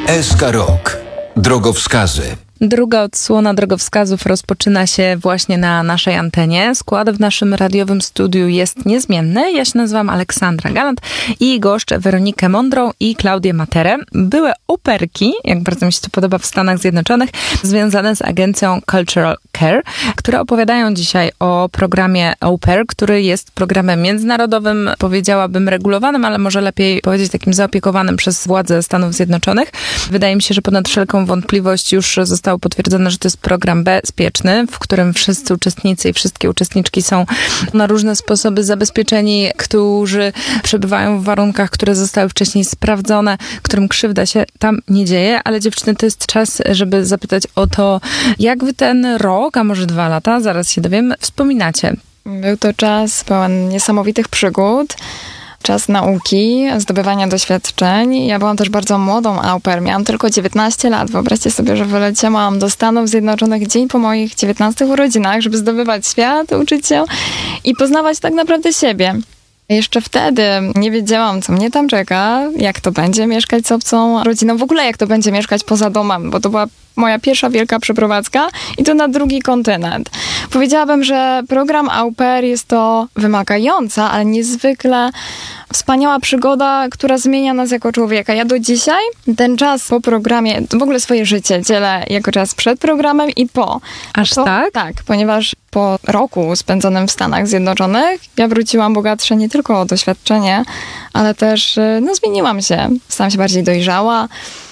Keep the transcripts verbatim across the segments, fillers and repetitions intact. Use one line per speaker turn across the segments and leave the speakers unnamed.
S K Rock. Drogowskazy.
Druga odsłona drogowskazów rozpoczyna się właśnie na naszej antenie. Skład w naszym radiowym studiu jest niezmienny. Ja się nazywam Aleksandra Galant i goszczę Weronikę Mądrą i Klaudię Materę. Były operki, jak bardzo mi się to podoba, w Stanach Zjednoczonych, związane z agencją Cultural Care, które opowiadają dzisiaj o programie Au Pair, który jest programem międzynarodowym, powiedziałabym regulowanym, ale może lepiej powiedzieć takim zaopiekowanym przez władze Stanów Zjednoczonych. Wydaje mi się, że ponad wszelką wątpliwość już zostało potwierdzone, że to jest program bezpieczny, w którym wszyscy uczestnicy i wszystkie uczestniczki są na różne sposoby zabezpieczeni, którzy przebywają w warunkach, które zostały wcześniej sprawdzone, którym krzywda się tam nie dzieje, ale dziewczyny, to jest czas, żeby zapytać o to, jak wy ten rok, a może dwa lata, zaraz się dowiem, wspominacie.
Był to czas pełen niesamowitych przygód. Czas nauki, zdobywania doświadczeń. Ja byłam też bardzo młodą au pair. Miałam tylko dziewiętnaście lat. Wyobraźcie sobie, że wyleciałam do Stanów Zjednoczonych dzień po moich dziewiętnastych urodzinach, żeby zdobywać świat, uczyć się i poznawać tak naprawdę siebie. Jeszcze wtedy nie wiedziałam, co mnie tam czeka, jak to będzie mieszkać z obcą rodziną, w ogóle jak to będzie mieszkać poza domem, bo to była moja pierwsza wielka przeprowadzka i to na drugi kontynent. Powiedziałabym, że program Au Pair jest to wymagająca, ale niezwykle wspaniała przygoda, która zmienia nas jako człowieka. Ja do dzisiaj ten czas po programie, w ogóle swoje życie dzielę jako czas przed programem i po.
Aż
to,
tak?
Tak, ponieważ po roku spędzonym w Stanach Zjednoczonych ja wróciłam bogatsza nie tylko o doświadczenie, ale też no, zmieniłam się. Stałam się bardziej dojrzała.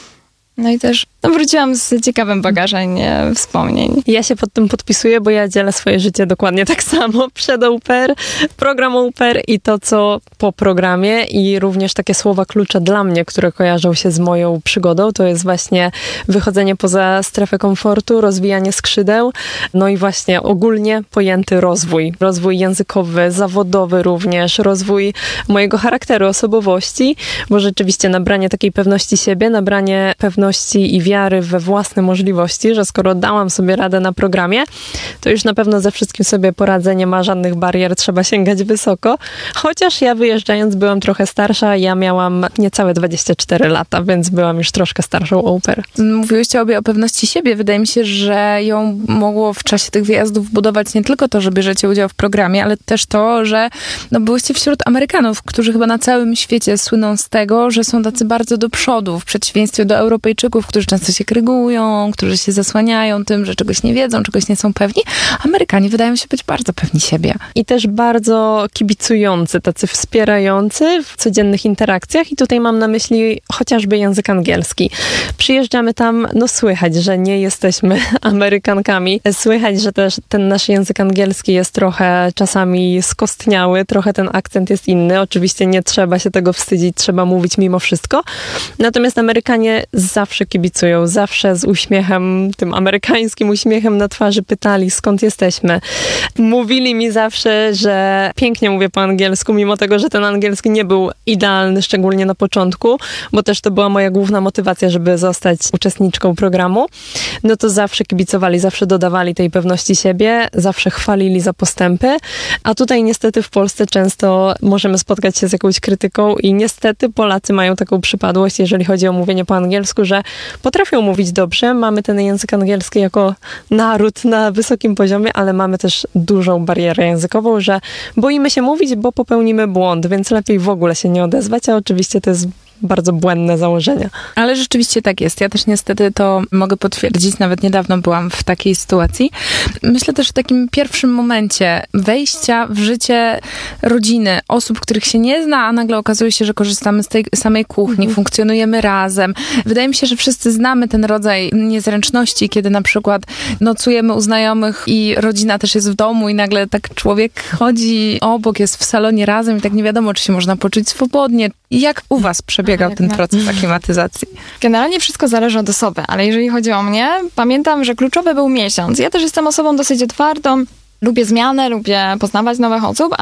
No i też no, wróciłam z ciekawym bagażem wspomnień.
Ja się pod tym podpisuję, bo ja dzielę swoje życie dokładnie tak samo. Przed Au Pair, program Au Pair i to, co po programie. I również takie słowa klucze dla mnie, które kojarzą się z moją przygodą, to jest właśnie wychodzenie poza strefę komfortu, rozwijanie skrzydeł, no i właśnie ogólnie pojęty rozwój. Rozwój językowy, zawodowy również, rozwój mojego charakteru, osobowości, bo rzeczywiście nabranie takiej pewności siebie, nabranie pewności i wiary we własne możliwości, że skoro dałam sobie radę na programie, to już na pewno ze wszystkim sobie poradzę, nie ma żadnych barier, trzeba sięgać wysoko. Chociaż ja wyjeżdżając byłam trochę starsza, ja miałam niecałe dwadzieścia cztery lata, więc byłam już troszkę starszą au pair.
Mówiłyście obie o pewności siebie. Wydaje mi się, że ją mogło w czasie tych wyjazdów budować nie tylko to, że bierzecie udział w programie, ale też to, że no, byłyście wśród Amerykanów, którzy chyba na całym świecie słyną z tego, że są tacy bardzo do przodu, w przeciwieństwie do Europejczyków, którzy często się krygują, którzy się zasłaniają tym, że czegoś nie wiedzą, czegoś nie są pewni. Amerykanie wydają się być bardzo pewni siebie.
I też bardzo kibicujący, tacy wspierający w codziennych interakcjach i tutaj mam na myśli chociażby język angielski. Przyjeżdżamy tam, no słychać, że nie jesteśmy Amerykankami. Słychać, że też ten nasz język angielski jest trochę czasami skostniały, trochę ten akcent jest inny. Oczywiście nie trzeba się tego wstydzić, trzeba mówić mimo wszystko. Natomiast Amerykanie zawsze kibicują, zawsze z uśmiechem, tym amerykańskim uśmiechem na twarzy pytali, skąd jesteśmy. Mówili mi zawsze, że pięknie mówię po angielsku, mimo tego, że ten angielski nie był idealny, szczególnie na początku, bo też to była moja główna motywacja, żeby zostać uczestniczką programu. No to zawsze kibicowali, zawsze dodawali tej pewności siebie, zawsze chwalili za postępy, a tutaj niestety w Polsce często możemy spotkać się z jakąś krytyką i niestety Polacy mają taką przypadłość, jeżeli chodzi o mówienie po angielsku, że potrafią mówić dobrze, mamy ten język angielski jako naród na wysokim poziomie, ale mamy też dużą barierę językową, że boimy się mówić, bo popełnimy błąd, więc lepiej w ogóle się nie odezwać, a oczywiście to jest bardzo błędne założenia.
Ale rzeczywiście tak jest. Ja też niestety to mogę potwierdzić. Nawet niedawno byłam w takiej sytuacji. Myślę też w takim pierwszym momencie wejścia w życie rodziny, osób, których się nie zna, a nagle okazuje się, że korzystamy z tej samej kuchni, mhm. funkcjonujemy razem. Wydaje mi się, że wszyscy znamy ten rodzaj niezręczności, kiedy na przykład nocujemy u znajomych i rodzina też jest w domu i nagle tak człowiek chodzi obok, jest w salonie razem i tak nie wiadomo, czy się można poczuć swobodnie. Jak u was przebiegał ten proces aklimatyzacji?
Generalnie wszystko zależy od osoby, ale jeżeli chodzi o mnie, pamiętam, że kluczowy był miesiąc. Ja też jestem osobą dosyć otwartą, lubię zmianę, lubię poznawać nowych osób,